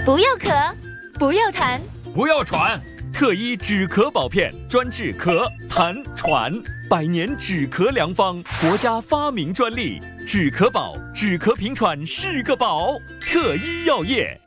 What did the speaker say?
不要咳，不要痰， 不要喘。特医止咳宝片，专治咳、痰、喘，100年止咳良方，国家发明专利。止咳宝，止咳平喘是个宝。特医药业。